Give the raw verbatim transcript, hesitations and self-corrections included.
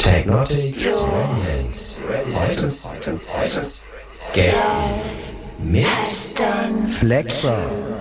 Technotic Radiant. Heute, heute, heute. Gäste mit Flexer.